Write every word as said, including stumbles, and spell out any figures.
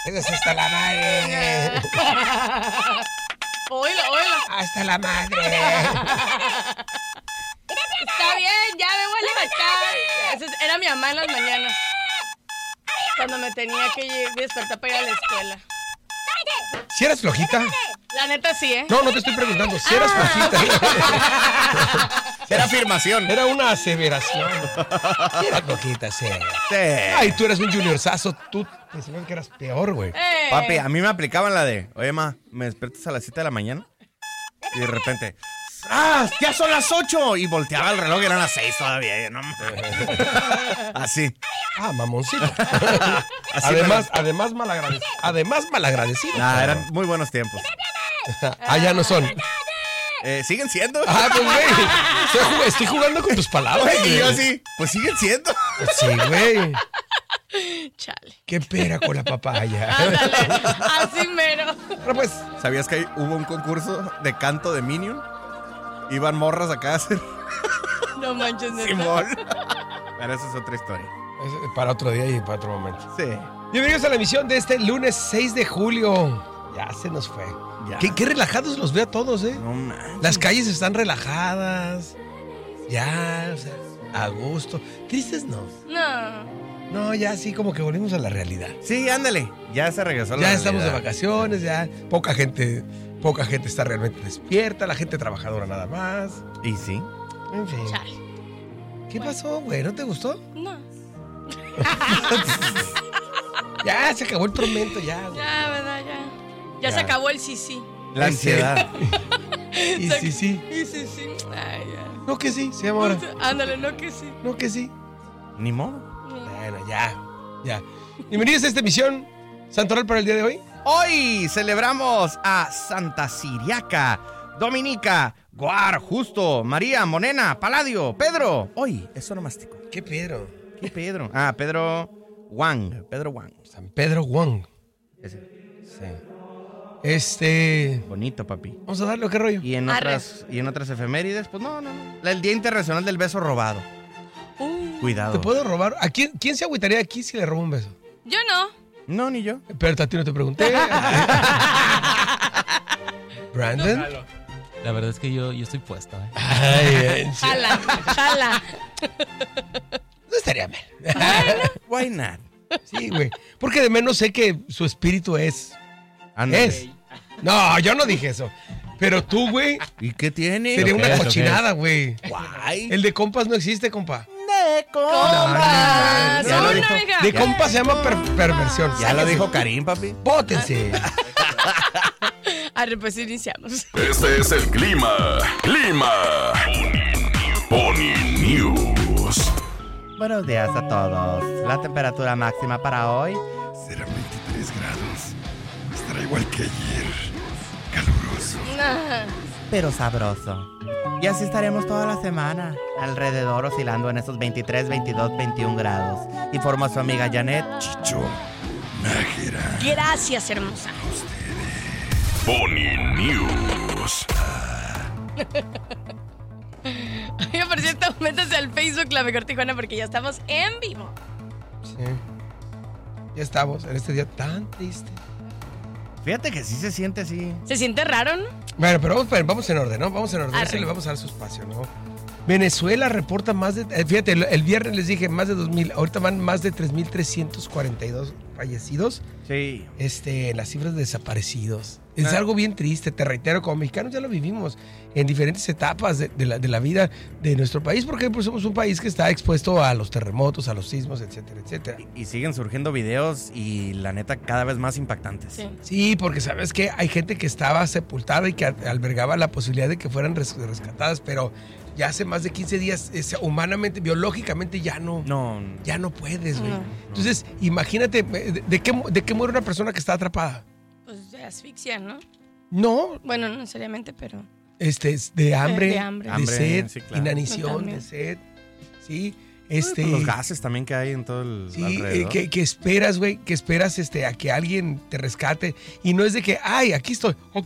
Eso es hasta la madre. Oílo, oílo. Hasta la madre. Está bien, ya me voy a levantar. Esa es- era mi mamá en las mañanas. Cuando me tenía que ir- despertar para ir a la escuela. ¿Si eras flojita? La neta sí, ¿eh? No, no te estoy preguntando. Si eras flojita. Era afirmación. Era una aseveración. Si eras flojita, sí. Sí. Ay, tú eres un juniorzazo. Tú pensabas que eras peor, güey. Eh. Papi, a mí me aplicaban la de, oye, ma, ¿me despiertas a las siete de la mañana? Y de repente, ¡ah! ¡Ya son las ocho! Y volteaba el reloj y eran las seis todavía. No, así. Ah, mamoncito. Así además, además malagradecido. Además malagradecido. Nah, eran muy buenos tiempos. Ah, ya no son. Eh, ¿Siguen siendo? Ah, pues, güey. Estoy, jug- estoy jugando con tus palabras, Y güey. yo sí, pues siguen siendo. Sí, güey. Chale. Qué pera con la papaya. Ándale, así mero. Pero pues, ¿Sabías que hay- hubo un concurso de canto de Minion? Iban morras acá a hacer No manches, neta. Simón. Pero esa es otra historia. es para otro día y para otro momento. Sí. Bienvenidos a la emisión de este lunes seis de julio. Ya se nos fue. Ya. Qué, qué relajados los veo a todos, ¿eh? No manches. Las calles están relajadas. Ya, o sea, a gusto. Tristes no. No. No, ya sí, como que volvimos a la realidad. Sí, ándale. Ya se regresó la Ya estamos de realidad. vacaciones, ya poca gente, poca gente está realmente despierta, la gente trabajadora nada más. Y sí. En fin. Chale. ¿Qué pasó, güey? ¿No te gustó? No. Ya se acabó el tormento, ya, güey. Ya, ¿verdad? Ya. Ya, Ya. se acabó el sí, sí. La ansiedad. Y sí, sí. Y sí, sí. Ay, ya. No que sí, se llama ahora. Ándale, no que sí. No que sí. Ni modo. Bueno, ya, ya. Bienvenidos a esta emisión santoral para el día de hoy. Hoy celebramos a Santa Siriaca, Dominica, Guar, Justo, María, Monena, Paladio, Pedro. Hoy es onomástico. ¿Qué Pedro? ¿Qué Pedro? Ah, Pedro Wang. Pedro Wang. San Pedro Wong. Ese. Sí. Este. Bonito, papi. Vamos a darle, ¿o qué rollo? Y en Arre. otras, y en otras efemérides, pues no, no, no. El Día Internacional del Beso Robado. Uh, Cuidado. ¿Te puedo robar? ¿A quién, quién se agüitaría aquí si le robo un beso? yo no. No, ni yo. Pero a ti no te pregunté. Brandon. La verdad es que yo, yo estoy puesto, ¿eh? Ay, en serio. Jala, jala. No estaría mal. Why not? Sí, güey. Porque de menos sé que su espíritu es. Ándale. Es. No, yo no dije eso. Pero tú, güey, ¿Y qué tiene? sería ¿Lo una que es? ¿Lo cochinada, güey. Guay. El de compas no existe, compa. de ¡Compas! Ya lo ¡Una, dijo. amiga! De compas se llama per- perversión. Ya lo Sáquese. dijo Karim, papi. Bótense. Arre, pues iniciamos. Este es el clima. Clima. Pony News. Buenos días a todos. La temperatura máxima para hoy Serán veintitrés grados. Estará igual que ayer. Caluroso. Nah. pero sabroso. Y así estaremos toda la semana, alrededor oscilando en esos veintitrés, veintidós, veintiún grados. Informó su amiga Janet. Chicho. Nájera. Gracias, hermosa. Pony News. Oye, por cierto, métase al Facebook La Mejor Tijuana porque ya estamos en vivo. Sí. Ya estamos en este día tan triste. Fíjate que sí se siente así. ¿Se siente raro, no? Bueno, pero vamos, vamos en orden, ¿no? Vamos en orden. Arre. Ese le vamos a dar su espacio, ¿no? Venezuela reporta más de... eh, Fíjate, el, el viernes les dije más de dos mil. Ahorita van más de tres mil trescientos cuarenta y dos fallecidos. Sí. Este, las cifras de desaparecidos. Es Ah. algo bien triste, te reitero, como mexicanos ya lo vivimos en diferentes etapas de, de la, de la vida de nuestro país, porque pues, somos un país que está expuesto a los terremotos, a los sismos, etcétera, etcétera. Y siguen surgiendo videos y la neta cada vez más impactantes. Sí. Sí, porque sabes que hay gente que estaba sepultada y que al- albergaba la posibilidad de que fueran res- rescatadas, pero ya hace más de quince días, es, humanamente, biológicamente ya no, No. ya no puedes, güey. No. Entonces, imagínate, ¿de, de qué, mu- ¿de qué muere una persona que está atrapada? Pues de asfixia, ¿no? No, Bueno, no necesariamente, pero... este, es de hambre, De de, hambre. Hambre, sed, sí, claro. inanición, También. de sed, sí, Este... este... Los gases también que hay en todo el Sí, alrededor. eh, que, que esperas, güey, que esperas este, a que alguien te rescate. Y no es de que, ay, aquí estoy, ok,